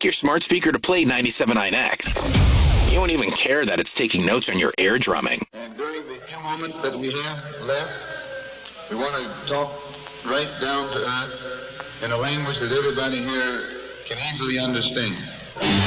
your smart speaker to play 97.9X. You won't even care that it's taking notes on your air drumming. And during the few moments that we have left, we want to talk right down to earth in a language that everybody here can easily understand.